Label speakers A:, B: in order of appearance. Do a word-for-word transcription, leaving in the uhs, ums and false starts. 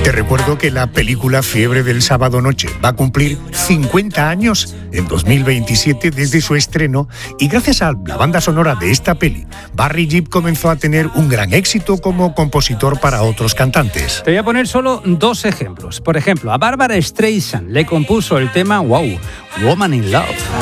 A: Te recuerdo que la película Fiebre del Sábado Noche va a cumplir cincuenta años en dos mil veintisiete desde su estreno, y gracias a la banda sonora de esta peli, Barry Gibb comenzó a tener un gran éxito como compositor para otros cantantes.
B: Te voy a poner solo dos ejemplos. Por ejemplo, a Barbara Streisand le compuso el tema Wow, Woman in Love.